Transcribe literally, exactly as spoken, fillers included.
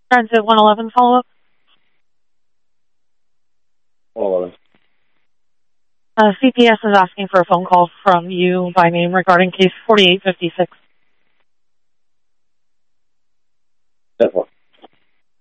Transit one eleven follow-up. one eleven. Uh, C P S is asking for a phone call from you by name regarding case forty-eight fifty-six.